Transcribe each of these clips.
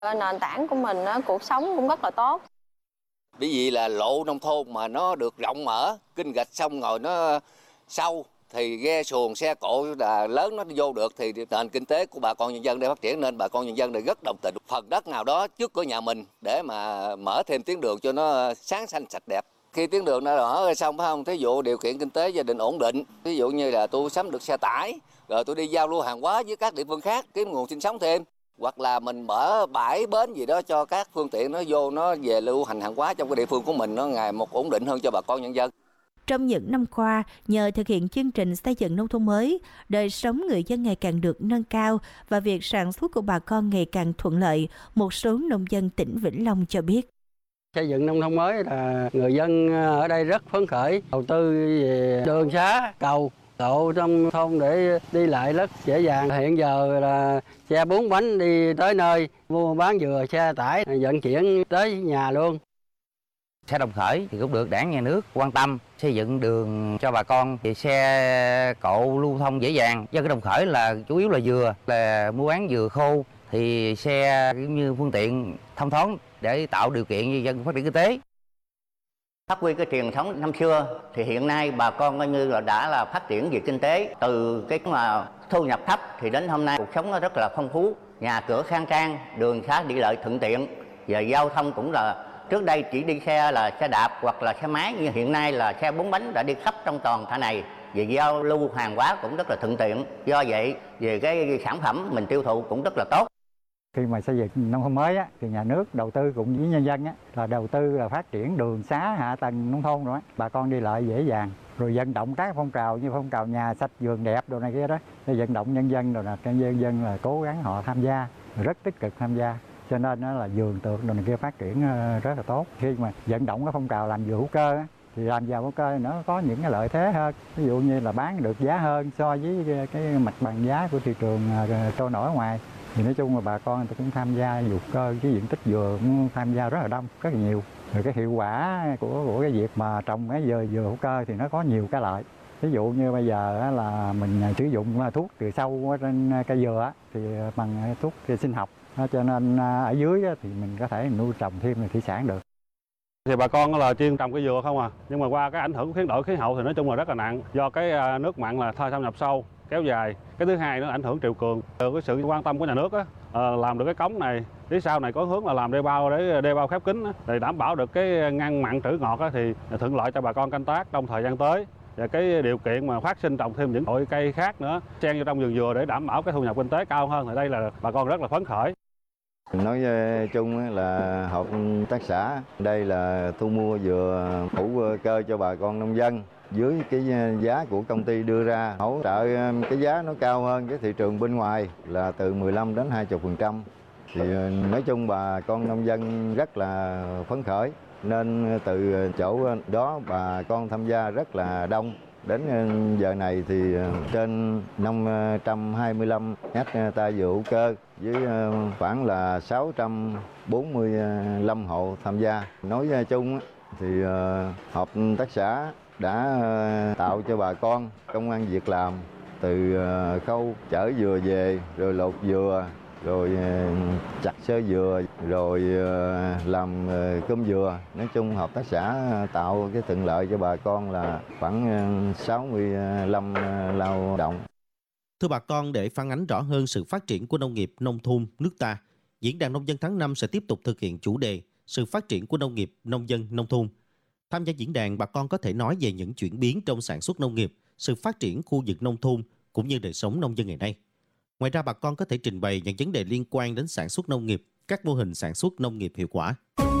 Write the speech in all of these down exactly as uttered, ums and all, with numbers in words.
Nền tảng của mình, cuộc sống cũng rất là tốt. Bởi vì là lộ nông thôn mà nó được rộng mở, kênh rạch xong rồi nó sâu thì ghe xuồng xe cộ là lớn nó vô được thì nền kinh tế của bà con nhân dân để phát triển, nên bà con nhân dân này rất đồng tình. Phần đất nào đó trước của nhà mình để mà mở thêm tuyến đường cho nó sáng xanh sạch đẹp. Khi tuyến đường nó mở xong phải không, thí dụ điều kiện kinh tế gia đình ổn định, ví dụ như là tôi sắm được xe tải, rồi tôi đi giao lưu hàng hóa với các địa phương khác kiếm nguồn sinh sống thêm. Hoặc là mình mở bãi bến gì đó cho các phương tiện nó vô, nó về lưu hành hàng hóa trong cái địa phương của mình, nó ngày một ổn định hơn cho bà con nhân dân. Trong những năm qua, nhờ thực hiện chương trình xây dựng nông thôn mới, đời sống người dân ngày càng được nâng cao và việc sản xuất của bà con ngày càng thuận lợi, một số nông dân tỉnh Vĩnh Long cho biết. Xây dựng nông thôn mới là người dân ở đây rất phấn khởi, đầu tư về đường xá, cầu, độ trong thôn để đi lại rất dễ dàng. Hiện giờ là xe bốn bánh đi tới nơi, mua bán dừa, xe tải vận chuyển tới nhà luôn. Xe Đồng Khởi thì cũng được Đảng Nhà nước quan tâm xây dựng đường cho bà con, thì xe cộ lưu thông dễ dàng. Do cái Đồng Khởi là chủ yếu là dừa, là mua bán dừa khô, thì xe cũng như phương tiện thông thoáng để tạo điều kiện cho dân phát triển kinh tế. Phát huy cái truyền thống năm xưa thì hiện nay bà con coi như là đã là phát triển về kinh tế, từ cái mà thu nhập thấp thì đến hôm nay cuộc sống nó rất là phong phú, nhà cửa khang trang, đường xá đi lại thuận tiện, và giao thông cũng là trước đây chỉ đi xe là xe đạp hoặc là xe máy, nhưng hiện nay là xe bốn bánh đã đi khắp trong toàn xã này. Về giao lưu hàng hóa cũng rất là thuận tiện, do vậy về cái sản phẩm mình tiêu thụ cũng rất là tốt. Khi mà xây dựng nông thôn mới á, thì nhà nước đầu tư cùng với nhân dân á, là đầu tư là phát triển đường xá hạ tầng nông thôn rồi á, bà con đi lại dễ dàng, rồi vận động các phong trào như phong trào nhà sạch vườn đẹp đồ này kia đó, để vận động nhân dân rồi là nhân dân là cố gắng họ tham gia, rất tích cực tham gia, cho nên nó là vườn tược đồ này kia phát triển rất là tốt. Khi mà vận động cái phong trào làm vườn hữu cơ á, thì làm giàu hữu cơ nó có những cái lợi thế hơn, ví dụ như là bán được giá hơn so với cái mặt bằng giá của thị trường trôi nổi ở ngoài. Thì nói chung là bà con ta cũng tham gia hữu cơ, cái diện tích dừa cũng tham gia rất là đông, rất là nhiều. Rồi cái hiệu quả của của cái việc mà trồng cái dừa dừa hữu cơ thì nó có nhiều cái lợi. Ví dụ như bây giờ là mình sử dụng thuốc trừ sâu trên cây dừa thì bằng thuốc sinh học, cho nên ở dưới thì mình có thể nuôi trồng thêm thủy sản được. Thì bà con là chuyên trồng cây dừa không à, nhưng mà qua cái ảnh hưởng của biến đổi khí hậu thì nói chung là rất là nặng, do cái nước mặn là thâm nhập sâu kéo dài. Cái thứ hai nó ảnh hưởng triều cường. Từ cái sự quan tâm của nhà nước á, làm được cái cống này, phía sau này có hướng là làm đê bao để đê bao khép kín á, để đảm bảo được cái ngăn mặn trữ ngọt á, thì thuận lợi cho bà con canh tác trong thời gian tới. Và cái điều kiện mà phát sinh trồng thêm những loại cây khác nữa xen vô trong vườn dừa để đảm bảo cái thu nhập kinh tế cao hơn, thì đây là bà con rất là phấn khởi. Nói chung là hợp tác xã đây là thu mua dừa hữu cơ cho bà con nông dân dưới cái giá của công ty đưa ra, hỗ trợ cái giá nó cao hơn cái thị trường bên ngoài là từ mười lăm đến hai mươi phần trăm. Thì nói chung bà con nông dân rất là phấn khởi, nên từ chỗ đó bà con tham gia rất là đông. Đến giờ này thì trên năm trăm hai mươi lăm hectare dừa hữu cơ với khoảng là sáu trăm bốn mươi lăm hộ tham gia. Nói chung thì hợp tác xã đã tạo cho bà con công ăn việc làm, từ khâu chở dừa về, rồi lột dừa, rồi chặt sơ dừa, rồi làm cơm dừa. Nói chung hợp tác xã tạo cái thuận lợi cho bà con là khoảng sáu mươi lăm lao động. Thưa bà con, để phản ánh rõ hơn sự phát triển của nông nghiệp nông thôn nước ta, Diễn đàn Nông dân tháng năm sẽ tiếp tục thực hiện chủ đề sự phát triển của nông nghiệp nông dân nông thôn. Tham gia diễn đàn, bà con có thể nói về những chuyển biến trong sản xuất nông nghiệp, sự phát triển khu vực nông thôn cũng như đời sống nông dân ngày nay. Ngoài ra, bà con có thể trình bày những vấn đề liên quan đến sản xuất nông nghiệp, các mô hình sản xuất nông nghiệp hiệu quả.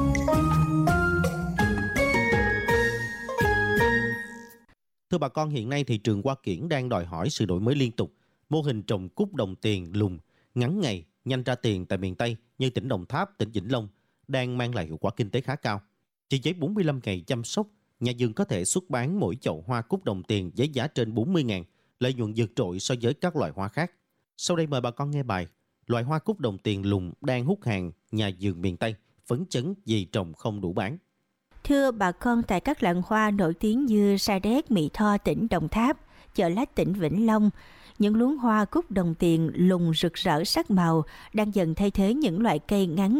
Thưa bà con, hiện nay thị trường hoa kiển đang đòi hỏi sự đổi mới liên tục. Mô hình trồng cúc đồng tiền lùn, ngắn ngày, nhanh ra tiền tại miền Tây như tỉnh Đồng Tháp, tỉnh Vĩnh Long đang mang lại hiệu quả kinh tế khá cao. Chỉ với bốn mươi lăm ngày chăm sóc, nhà vườn có thể xuất bán mỗi chậu hoa cúc đồng tiền với giá trên bốn mươi ngàn, lợi nhuận vượt trội so với các loại hoa khác. Sau đây mời bà con nghe bài Loại hoa cúc đồng tiền lùn đang hút hàng nhà vườn miền Tây, phấn chấn vì trồng không đủ bán. Thưa bà con, tại các làng hoa nổi tiếng như Sa Đéc, Mỹ Tho, tỉnh Đồng Tháp, Chợ Lách, tỉnh Vĩnh Long, những luống hoa cúc đồng tiền lùng rực rỡ sắc màu đang dần thay thế những loại cây ngắn